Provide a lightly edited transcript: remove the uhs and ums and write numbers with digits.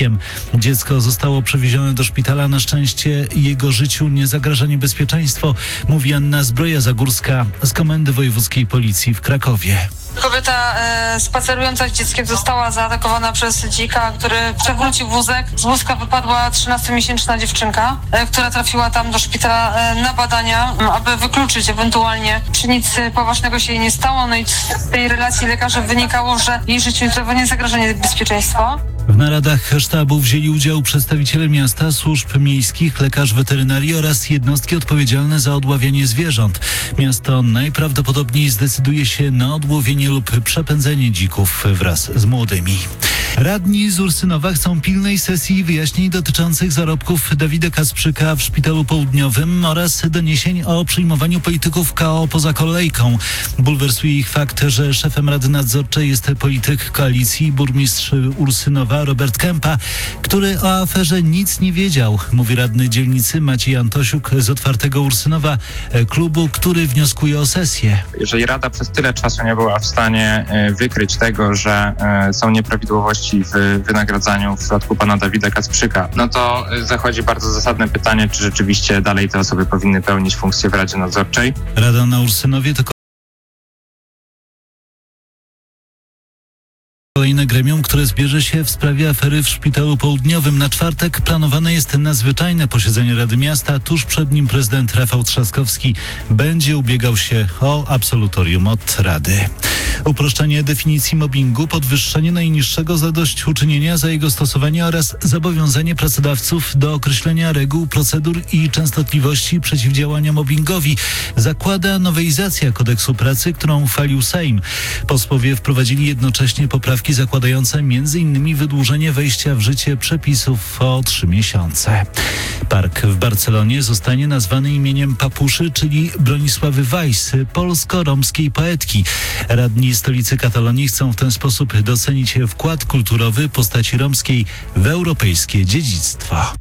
Dziecko zostało przewiezione do szpitala. Na szczęście jego życiu nie zagraża niebezpieczeństwo, mówi Anna Zbroja-Zagórska z Komendy Wojewódzkiej Policji w Krakowie. Kobieta spacerująca z dzieckiem została zaatakowana przez dzika, który przewrócił wózek. Z wózka wypadła 13-miesięczna dziewczynka, która trafiła tam do szpitala na badania, aby wykluczyć ewentualnie, czy nic poważnego się jej nie stało. No i z tej relacji lekarzy wynikało, że jej życiu nie zagraża niebezpieczeństwo. W naradach sztabu wzięli udział przedstawiciele miasta, służb miejskich, lekarz weterynarii oraz jednostki odpowiedzialne za odławianie zwierząt. Miasto najprawdopodobniej zdecyduje się na odłowienie lub przepędzenie dzików wraz z młodymi. Radni z Ursynowa chcą pilnej sesji wyjaśnień dotyczących zarobków Dawida Kasprzyka w Szpitalu Południowym oraz doniesień o przyjmowaniu polityków KO poza kolejką. Bulwersuje ich fakt, że szefem Rady Nadzorczej jest polityk koalicji, burmistrz Ursynowa Robert Kępa, który o aferze nic nie wiedział, mówi radny dzielnicy Maciej Antosiuk z Otwartego Ursynowa, klubu, który wnioskuje o sesję. Jeżeli Rada przez tyle czasu nie była w stanie wykryć tego, że są nieprawidłowości w wynagradzaniu w przypadku pana Dawida Kasprzyka, no to zachodzi bardzo zasadne pytanie, czy rzeczywiście dalej te osoby powinny pełnić funkcję w Radzie Nadzorczej. Rada na Ursynowie to kolejne gremium, które zbierze się w sprawie afery w Szpitalu Południowym. Na czwartek planowane jest nadzwyczajne posiedzenie Rady Miasta. Tuż przed nim prezydent Rafał Trzaskowski będzie ubiegał się o absolutorium od Rady. Uproszczenie definicji mobbingu, podwyższenie najniższego zadośćuczynienia za jego stosowanie oraz zobowiązanie pracodawców do określenia reguł, procedur i częstotliwości przeciwdziałania mobbingowi zakłada nowelizacja kodeksu pracy, którą uchwalił Sejm. Posłowie wprowadzili jednocześnie poprawki zakładające m.in. wydłużenie wejścia w życie przepisów o 3 miesiące. Park w Barcelonie zostanie nazwany imieniem Papuszy, czyli Bronisławy Weiss, polsko-romskiej poetki. Radni stolicy Katalonii chcą w ten sposób docenić wkład kulturowy postaci romskiej w europejskie dziedzictwo.